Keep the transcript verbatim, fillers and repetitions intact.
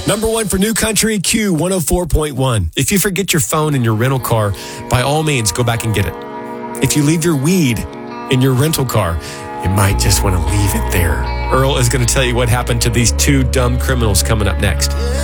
Number one for New Country, Q one oh four point one. If you forget your phone in your rental car, by all means, go back and get it. If you leave your weed in your rental car, you might just want to leave it there. Earl is going to tell you what happened to these two dumb criminals coming up next.